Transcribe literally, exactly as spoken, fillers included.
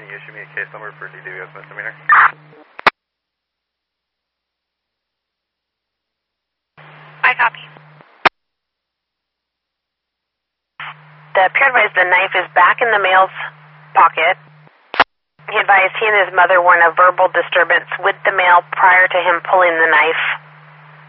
Can you issue me a case number for D W S misdemeanor? I copy. The peer advised the knife is back in the male's pocket. He advised he and his mother were in a verbal disturbance with the male prior to him pulling the knife.